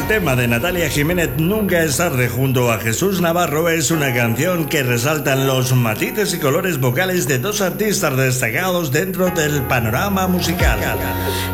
El tema de Natalia Jiménez, Nunca es tarde, junto a Jesús Navarro, es una canción que resaltan los matices y colores vocales de dos artistas destacados dentro del panorama musical.